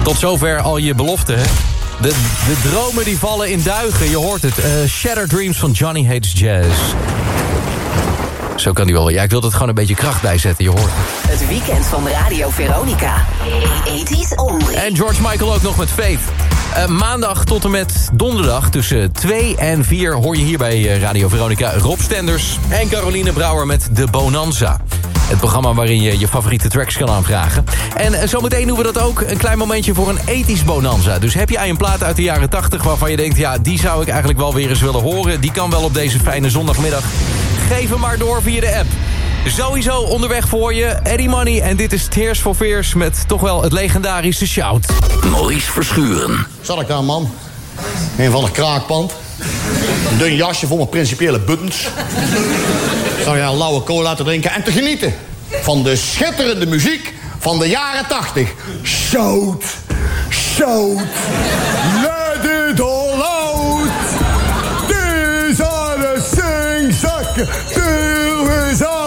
Tot zover al je beloften, hè? De dromen die vallen in duigen, je hoort het. Shattered Dreams van Johnny Hates Jazz. Zo kan die wel. Ja, ik wil er gewoon een beetje kracht bij zetten, je hoort het. Het weekend van Radio Veronica. 80's only. En George Michael ook nog met Faith. Maandag tot en met donderdag tussen 2 en 4... hoor je hier bij Radio Veronica Rob Stenders en Caroline Brouwer met De Bonanza. Het programma waarin je je favoriete tracks kan aanvragen. En zometeen doen we dat ook, een klein momentje voor een ethisch bonanza. Dus heb jij een plaat uit de jaren 80 waarvan je denkt... ja, die zou ik eigenlijk wel weer eens willen horen. Die kan wel op deze fijne zondagmiddag. Geef hem maar door via de app. Sowieso onderweg voor je, Eddie Money. En dit is Tears for Fears met toch wel het legendarische Shout. Maurice Verschuren. Zat ik daar, man? Een van een kraakpand. Een dun jasje voor mijn principiële buttons. Zou je een lauwe cola te drinken en te genieten van de schitterende muziek van de jaren 80. Shout, shout, let it all out. These are the things that till is